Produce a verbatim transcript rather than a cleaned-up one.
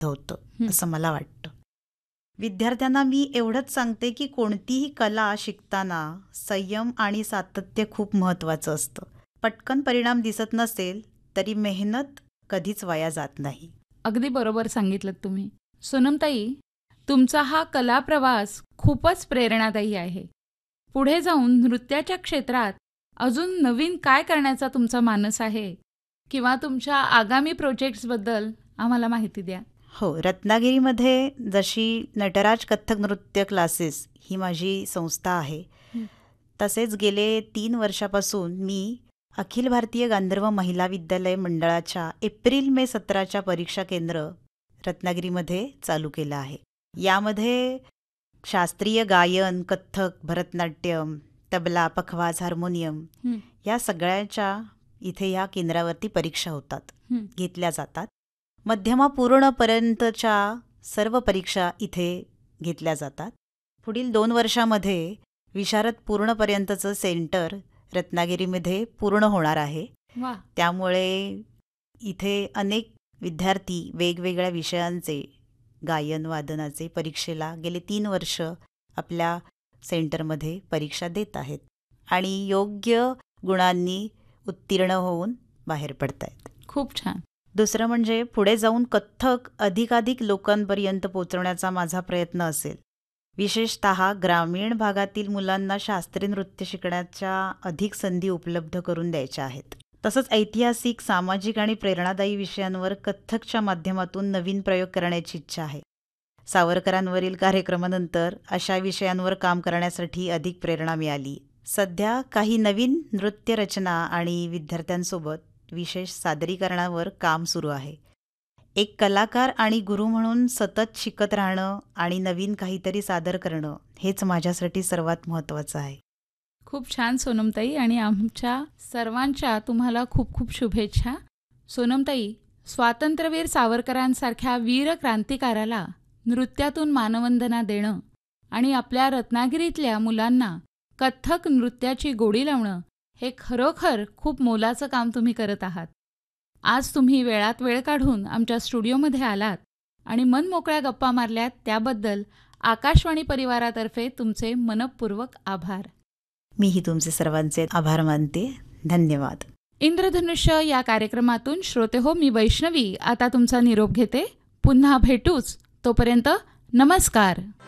होतं असं मला वाटतं. विद्यार्थ्यांना मी एवढंच सांगते की कोणतीही कला शिकताना संयम आणि सातत्य खूप महत्त्वाचं असतं. पटकन परिणाम दिसत नसेल तरी मेहनत कधीच वाया जात नाही. अगदी बरोबर सांगितलं तुम्ही. सोनमताई, तुमचा हा कला प्रवास खूपच प्रेरणादायी आहे. पुढे जाऊन नृत्याच्या क्षेत्रात अजून नवीन काय करण्याचा तुमचा मानस आहे किंवा तुमच्या आगामी प्रोजेक्ट्सबद्दल आम्हाला माहिती द्या. हो, रत्नागिरीमध्ये जशी नटराज कथ्थक नृत्य क्लासेस ही माझी संस्था आहे, तसेच गेले तीन वर्षापासून मी अखिल भारतीय गांधर्व महिला विद्यालय मंडळाच्या एप्रिल मे सत्राच्या परीक्षा केंद्र रत्नागिरीमध्ये चालू केलं आहे. यामध्ये शास्त्रीय गायन, कथ्थक, भरतनाट्यम, तबला, पखवाज, हार्मोनियम या सगळ्याच्या इथे या केंद्रावरती परीक्षा होतात, घेतल्या जातात. मध्यमा पूर्णपर्यंतच्या सर्व परीक्षा इथे घेतल्या जातात. पुढील दोन वर्षामध्ये विशारद पूर्णपर्यंतचं सेंटर रत्नागिरीमध्ये पूर्ण होणार आहे. त्यामुळे इथे अनेक विद्यार्थी वेगवेगळ्या विषयांचे गायन वादनाचे परीक्षेला गेले तीन वर्ष आपल्या सेंटरमध्ये परीक्षा देत आहेत आणि योग्य गुणांनी उत्तीर्ण होऊन बाहेर पडत आहेत. खूप छान. दुसरं म्हणजे पुढे जाऊन कथ्थक अधिकाधिक लोकांपर्यंत पोहोचवण्याचा माझा प्रयत्न असेल. विशेषतः ग्रामीण भागातील मुलांना शास्त्रीय नृत्य शिकण्याच्या अधिक संधी उपलब्ध करून द्यायच्या आहेत. तसंच ऐतिहासिक, सामाजिक आणि प्रेरणादायी विषयांवर कथ्थकच्या माध्यमातून नवीन प्रयोग करण्याची इच्छा आहे. सावरकरांवरील कार्यक्रमानंतर अशा विषयांवर काम करण्यासाठी अधिक प्रेरणा मिळाली. सध्या काही नवीन नृत्य रचना आणि विद्यार्थ्यांसोबत विशेष सादरीकरणावर काम सुरू आहे. एक कलाकार आणि गुरु म्हणून सतत शिकत राहणं आणि नवीन काहीतरी सादर करणं हेच माझ्यासाठी सर्वात महत्त्वाचं आहे. खूप छान सोनमताई, आणि आमच्या सर्वांच्या तुम्हाला खूप खूप शुभेच्छा. सोनमताई, स्वातंत्र्यवीर सावरकरांसारख्या वीर क्रांतिकाराला नृत्यातून मानवंदना देणं आणि आपल्या रत्नागिरीतल्या मुलांना कथ्थक नृत्याची गोडी लावणं हे खरोखर खूप मोलाचं काम तुम्ही करत आहात. आज तुम्ही वेळात वेळ काढून आमच्या स्टुडिओमध्ये आलात आणि मनमोकळ्या गप्पा मारल्यात, त्याबद्दल आकाशवाणी परिवारातर्फे तुमचे मनःपूर्वक आभार. मीही तुमचे सर्वांचे आभार मानते. धन्यवाद. इंद्रधनुष्य या कार्यक्रमातून श्रोते हो, मी वैष्णवी आता तुमचा निरोप घेते. पुन्हा भेटूच. तोपर्यंत नमस्कार.